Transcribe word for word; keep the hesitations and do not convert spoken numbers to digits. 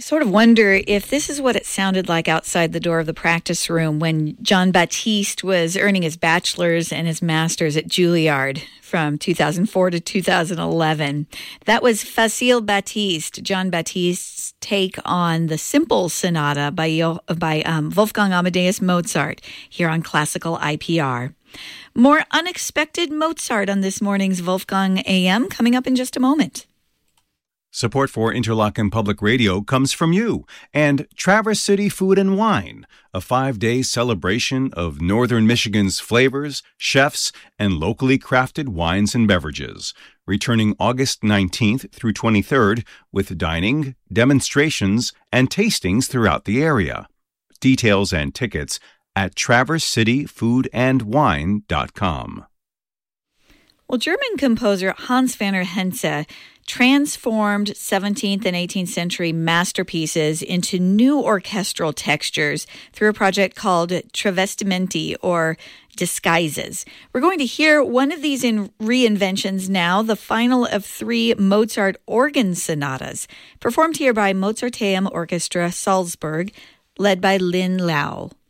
I sort of wonder if this is what it sounded like outside the door of the practice room when Jon Batiste was earning his bachelor's and his master's at Juilliard from two thousand four to two thousand eleven. That was Facile Batiste, Jon Batiste's take on the Simple Sonata by, Yo- by um, Wolfgang Amadeus Mozart here on Classical I P R. More unexpected Mozart on this morning's Wolfgang A M coming up in just a moment. Support for Interlochen Public Radio comes from you and Traverse City Food and Wine, a five-day celebration of Northern Michigan's flavors, chefs, and locally crafted wines and beverages, returning August nineteenth through twenty-third with dining, demonstrations, and tastings throughout the area. Details and tickets at traverse city food and wine dot com. Well, German composer Hans Werner Henze transformed seventeenth and eighteenth century masterpieces into new orchestral textures through a project called Travestimenti, or Disguises. We're going to hear one of these in reinventions now, the final of three Mozart organ sonatas, performed here by Mozarteum Orchestra Salzburg, led by Lin Lau.